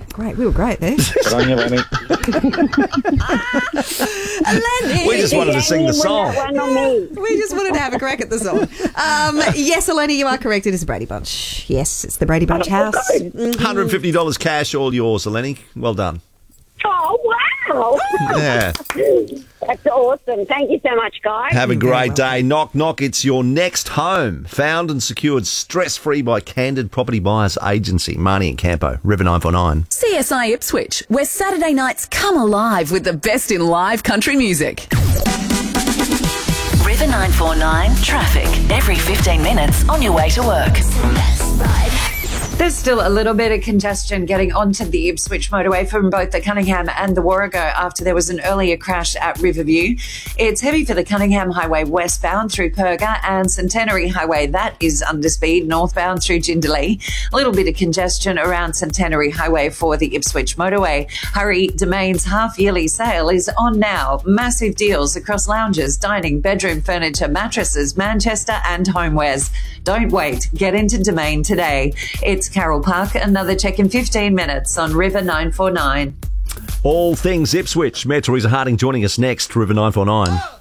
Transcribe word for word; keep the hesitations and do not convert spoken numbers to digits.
Great. We were great there. Good on you, Lenny. Lenny. We just wanted to sing the song. One on me. We just wanted to have a crack at the song. Um, yes, Eleni, you are correct. It is the Brady Bunch. Yes, it's the Brady Bunch house. one hundred fifty dollars cash, all yours, Eleni. Well done. Oh, wow. Yeah. That's awesome. Thank you so much, guys. Have a You're very great day. Knock, knock. It's your next home. Found and secured stress-free by Candid Property Buyers Agency. Marnie and Campo, River nine four nine. C S I Ipswich, where Saturday nights come alive with the best in live country music. River nine four nine traffic. Every fifteen minutes on your way to work. There's still a little bit of congestion getting onto the Ipswich motorway from both the Cunningham and the Warrego after there was an earlier crash at Riverview. It's heavy for the Cunningham Highway westbound through Perga and Centenary Highway. That is under speed northbound through Jindalee. A little bit of congestion around Centenary Highway for the Ipswich motorway. Hurry Domain's half-yearly sale is on now. Massive deals across lounges, dining, bedroom furniture, mattresses, Manchester and homewares. Don't wait. Get into Domain today. It's Carroll Park. Another check in fifteen minutes on River nine four nine. All things Ipswich. Mayor Teresa Harding joining us next, River nine four nine.